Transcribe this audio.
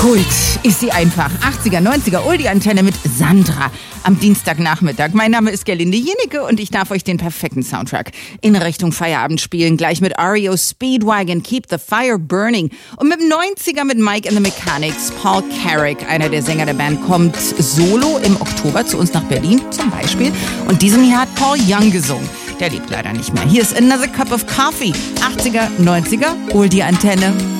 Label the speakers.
Speaker 1: Kult ist sie einfach. 80er, 90er Oldie-Antenne mit Sandra am Dienstagnachmittag. Mein Name ist Gerlinde Jennecke und ich darf euch den perfekten Soundtrack in Richtung Feierabend spielen. Gleich mit REO Speedwagon, Keep the Fire Burning. Und mit dem 90er mit Mike and the Mechanics. Paul Carrick, einer der Sänger der Band, kommt solo im Oktober zu uns nach Berlin zum Beispiel. Und diesen hier hat Paul Young gesungen. Der lebt leider nicht mehr. Hier ist Another Cup of Coffee. 80er, 90er Oldie-Antenne.